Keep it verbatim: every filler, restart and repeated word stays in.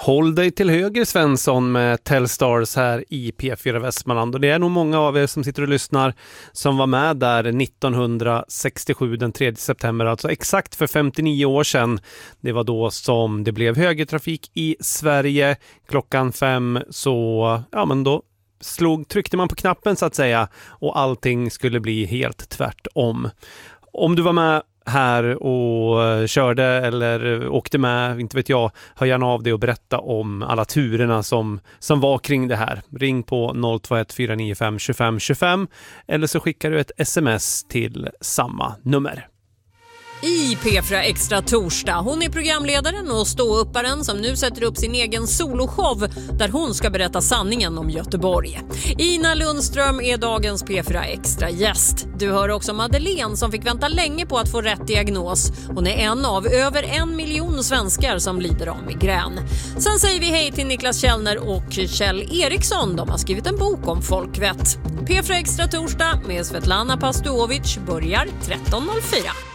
Håll dig till höger, Svensson, med Telsstars här i P fyra Västmanland. Och det är nog många av er som sitter och lyssnar som var med där nittonhundrasextiosju den tredje september, alltså exakt för femtionio år sedan. Det var då som det blev högertrafik i Sverige. Klockan fem så, ja men då slog, tryckte man på knappen så att säga, och allting skulle bli helt tvärtom. Om du var med här och körde eller åkte med, inte vet jag, hör gärna av dig och berätta om alla turerna som, som var kring det här. Ring på noll två ett fyra nio fem två fem två fem eller så skickar du ett sms till samma nummer. I P fyra Extra torsdag. Hon är programledaren och ståupparen som nu sätter upp sin egen soloshow där hon ska berätta sanningen om Göteborg. Ina Lundström är dagens P fyra Extra gäst. Du hör också Madeleine som fick vänta länge på att få rätt diagnos. Hon är en av över en miljon svenskar som lider av migrän. Sen säger vi hej till Niklas Källner och Kjell Eriksson. De har skrivit en bok om folkvett. P fyra Extra torsdag med Svetlana Pastuovic börjar tretton noll fyra.